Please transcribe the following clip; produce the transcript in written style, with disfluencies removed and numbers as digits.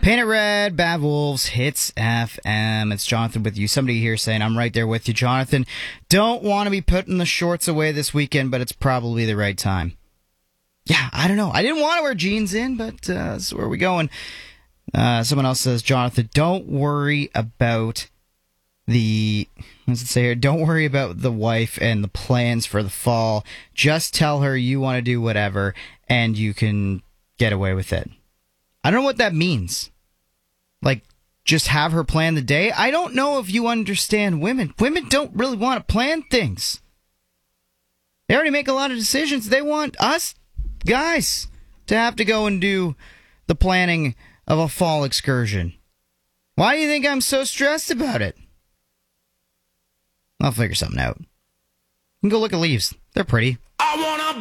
Paint It Red, Bad Wolves, Hits FM. It's Jonathan with you. Somebody here saying, I'm right there with you, Jonathan. Don't want to be putting the shorts away this weekend, but it's probably the right time. Yeah, I don't know. I didn't want to wear jeans in, but that's where we're going. Someone else says, Jonathan, don't worry about what's it say here? Don't worry about the wife and the plans for the fall. Just tell her you want to do whatever, and you can get away with it. I don't know what that means. Like, just have her plan the day? I don't know if you understand women. Women don't really want to plan things. They already make a lot of decisions. They want us guys to have to go and do the planning of a fall excursion. Why do you think I'm so stressed about it? I'll figure something out. You can go look at leaves. They're pretty. I wanna